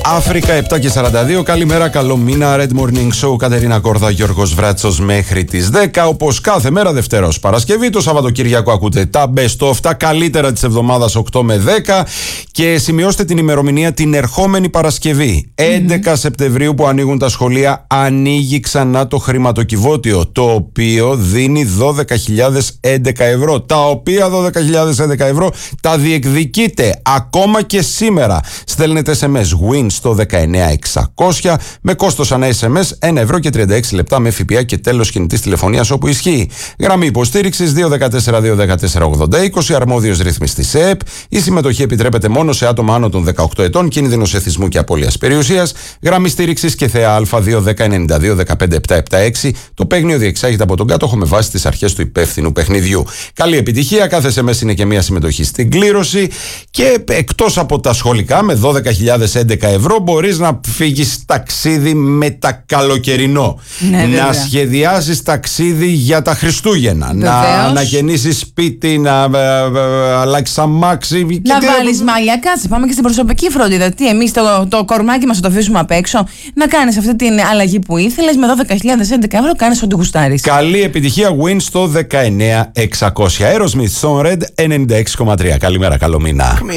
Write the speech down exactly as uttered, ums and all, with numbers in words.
Αφρικα επτά και σαράντα δύο. Καλημέρα, καλό μήνα. Red Morning Show. Κατερίνα Κόρδα, Γιώργος Βράτσος μέχρι τις δέκα. Όπως κάθε μέρα, Δευτέρα ως Παρασκευή. Το Σαββατοκύριακο ακούτε τα best of, τα καλύτερα της εβδομάδας οκτώ με δέκα. Και σημειώστε την ημερομηνία την ερχόμενη Παρασκευή. έντεκα mm-hmm. Σεπτεμβρίου που ανοίγουν τα σχολεία, ανοίγει ξανά το χρηματοκιβώτιο. Το οποίο δίνει δώδεκα χιλιάδες έντεκα ευρώ. Τα οποία δώδεκα χιλιάδες έντεκα ευρώ τα διεκδικείτε ακόμα και σήμερα. Στέλνετε ες εμ ες win στο δεκαεννέα εξακόσια με κόστος ανά ες εμ ες ένα ευρώ και τριάντα έξι λεπτά με ΦΠΑ και τέλος κινητής τηλεφωνίας όπου ισχύει. Γραμμή υποστήριξης δύο ένα τέσσερα δύο ένα τέσσερα ογδόντα είκοσι, αρμόδιος ρυθμιστής ΕΕΠ. Η συμμετοχή επιτρέπεται μόνο σε άτομα άνω των δεκαοκτώ ετών, κίνδυνος εθισμού και απώλειας περιουσίας. Γραμμή στήριξης και ΘΕΑ Α δύο ένα μηδέν εννιά δύο ένα πέντε επτά επτά έξι. Το παίγνιο διεξάγεται από τον κάτοχο με βάση τις αρχές του υπεύθυνου παιχνιδιού. Καλή επιτυχία. Κάθε ες εμ ες είναι και μια συμμετοχή στην κλήρωση. Και εκτός από τα σχολικά με δώδεκα χιλιάδες έντεκα ευρώ μπορείς να φύγεις ταξίδι με τα καλοκαιρινό. Ναι, να βέβαια. σχεδιάσεις ταξίδι για τα Χριστούγεννα. Βεβαίως. Να ανακαινήσεις σπίτι, να αλλάξεις αμάξι. Να βάλεις μαλλιά, κάτσε. Πάμε και στην προσωπική φροντίδα. Τι, εμείς το, το κορμάκι μας θα το αφήσουμε απ' έξω. Να κάνεις αυτή την αλλαγή που ήθελες με δώδεκα χιλιάδες έντεκα ευρώ, κάνεις ό,τι γουστάρεις. Καλή επιτυχία, win στο δεκαεννέα εξακόσια. Aerosmith, Son Red ενενήντα έξι κόμμα τρία. Καλημέρα, καλό μήνα.